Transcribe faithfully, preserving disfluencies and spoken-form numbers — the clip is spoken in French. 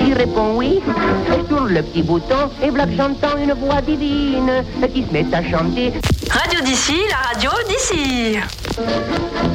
Il répond oui, je tourne le petit bouton et voilà que j'entends une voix divine qui se met à chanter. Radio d'ici, la radio d'ici.